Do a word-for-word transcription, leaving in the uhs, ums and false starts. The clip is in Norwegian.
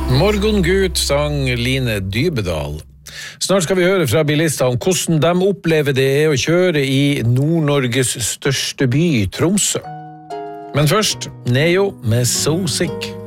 Morgongut sang Line Dybedal. Snart skal vi høre fra bilister om hvordan de opplever det er å kjøre i Nord-Norges største by, Tromsø. Men først, Neo med So Sick.